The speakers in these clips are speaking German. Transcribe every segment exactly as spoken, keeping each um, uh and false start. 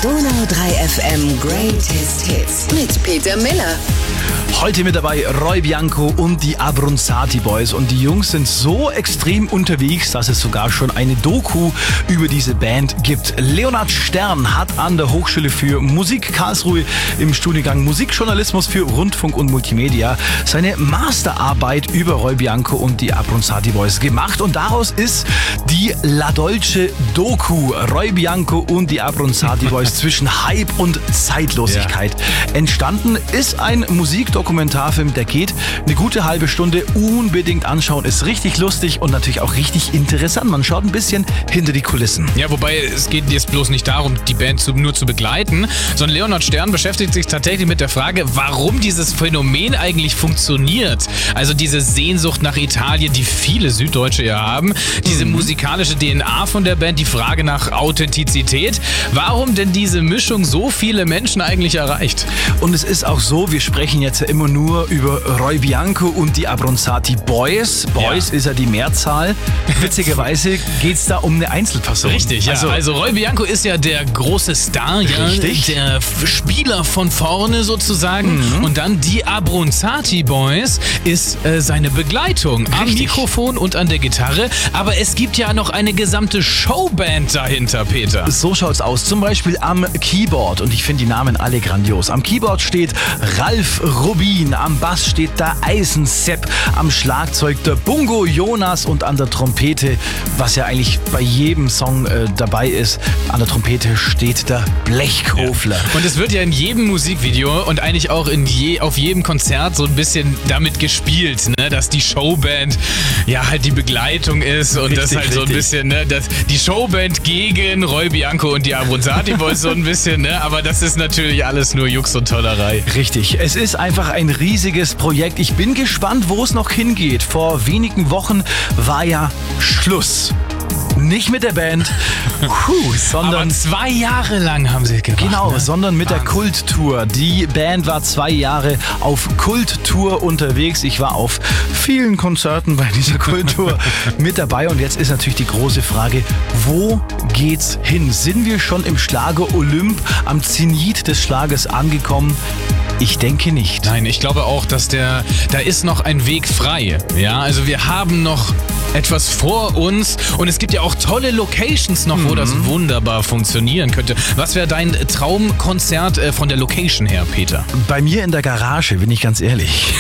Donau drei F M Greatest Hits mit Peter Miller. Heute mit dabei Roy Bianco und die Abronzati Boys. Und die Jungs sind so extrem unterwegs, dass es sogar schon eine Doku über diese Band gibt. Leonhard Stern hat an der Hochschule für Musik Karlsruhe im Studiengang Musikjournalismus für Rundfunk und Multimedia seine Masterarbeit über Roy Bianco und die Abronzati Boys gemacht. Und daraus ist die La Dolce Doku Roy Bianco und die Abronzati Boys zwischen Hype und Zeitlosigkeit ja. entstanden. Ist ein Musikdokumentarfilm, der geht eine gute halbe Stunde. Unbedingt anschauen, ist richtig lustig und natürlich auch richtig interessant. Man schaut ein bisschen hinter die Kulissen. Ja, wobei es geht jetzt bloß nicht darum, die Band zu, nur zu begleiten, sondern Leonhard Stern beschäftigt sich tatsächlich mit der Frage, warum dieses Phänomen eigentlich funktioniert. Also diese Sehnsucht nach Italien, die viele Süddeutsche ja haben, diese mhm. musikalische D N A von der Band, die Frage nach Authentizität. Warum denn diese Mischung so viele Menschen eigentlich erreicht? Und es ist auch so, wir sprechen jetzt ja immer nur über Roy Bianco und die Abronzati Boys. Boys ja. ist ja die Mehrzahl. Witzigerweise geht es da um eine Einzelperson. Richtig, ja. Also, also Roy Bianco ist ja der große Star, ja, richtig. der Spieler von vorne sozusagen. Mhm. Und dann die Abronzati Boys ist äh, seine Begleitung am richtig. Mikrofon und an der Gitarre. Aber es gibt ja noch eine gesamte Showband dahinter, Peter. So schaut's aus. Zum Beispiel am Keyboard. Und ich finde die Namen alle grandios. Am Keyboard steht Ralf Rubin, am Bass steht der Eisensepp, am Schlagzeug der Bungo Jonas und an der Trompete, was ja eigentlich bei jedem Song äh, dabei ist, an der Trompete steht der Blechkofler. Ja. Und es wird ja in jedem Musikvideo und eigentlich auch in je, auf jedem Konzert so ein bisschen damit gespielt, ne, dass die Showband ja halt die Begleitung ist und richtig, das halt richtig. so ein bisschen, ne, dass die Showband gegen Roy Bianco und die Abronzati Boys so ein bisschen, ne, aber das ist natürlich alles nur Jux und Tollerei. Richtig, es ist einfach ein riesiges Projekt. Ich bin gespannt, wo es noch hingeht. Vor wenigen Wochen war ja Schluss. Nicht mit der Band, Puh, sondern aber zwei Jahre lang haben sie gemacht. Genau, ne? sondern mit Wahnsinn. der Kulttour. Die Band war zwei Jahre auf Kulttour unterwegs. Ich war auf vielen Konzerten bei dieser Kulttour mit dabei. Und jetzt ist natürlich die große Frage, wo geht's hin? Sind wir schon im Schlager Olymp, am Zenit des Schlagers angekommen? Ich denke nicht. Nein, ich glaube auch, dass der, da ist noch ein Weg frei. Ja, also wir haben noch etwas vor uns und es gibt ja auch tolle Locations noch, wo mhm. das wunderbar funktionieren könnte. Was wäre dein Traumkonzert äh, von der Location her, Peter? Bei mir in der Garage, bin ich ganz ehrlich.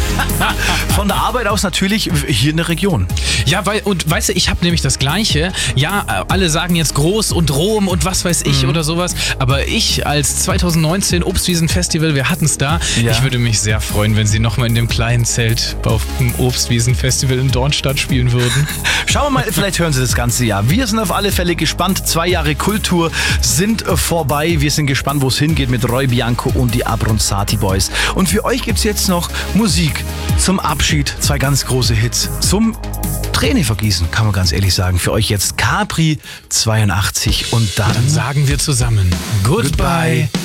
Von der Arbeit aus natürlich hier in der Region. Ja, weil, und weißt du, ich habe nämlich das Gleiche. Ja, alle sagen jetzt groß und Rom und was weiß ich mhm. oder sowas. Aber ich als zwanzig neunzehn Obstwiesen-Festival, wir hatten es da. Ja. Ich würde mich sehr freuen, wenn sie nochmal in dem kleinen Zelt auf dem Obstwiesen-Festival in Dornstadt spielen würden. Schauen wir mal, vielleicht hören sie das ganze Jahr. Wir sind auf alle Fälle gespannt. Zwei Jahre Kulttour sind vorbei. Wir sind gespannt, wo es hingeht mit Roy Bianco und die Abronzati Boys. Und für euch gibt es jetzt noch Musik zum Abschied. Zwei ganz große Hits. Zum Träne vergießen, kann man ganz ehrlich sagen. Für euch jetzt Capri zweiundachtzig und dann, dann sagen wir zusammen Goodbye. Goodbye.